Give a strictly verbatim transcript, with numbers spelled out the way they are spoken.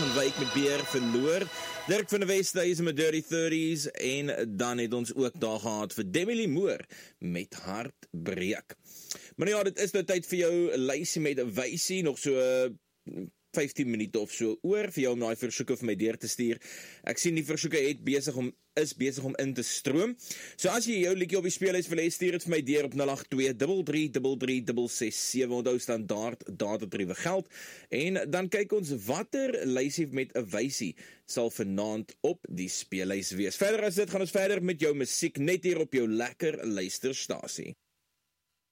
van Wyk met Beer verloor. Dirk van der Westhuizen met Dirty thirties en dan het ons ook daar gehad vir Demi Lee Moore met Hartbreek. Maar ja, dit is nou tyd vir jou lysie met 'n wysie, nog so vyftien minute of so oor vir jou om daai versoeke vir my deur te stuur. Ek sien die versoeke het besig om is besig om in te stroom. So as jy jou liedjie op die speellys wil hê, stuur dit vir my deur op nul agt twee, drie drie drie drie, ses ses sewe. Onthou standaard datatariewe geld. En dan kyk ons watter lysie met 'n wysie sal vanaand op die speellys wees. Verder as dit gaan ons verder met jou musiek net hier op jou lekker luisterstasie.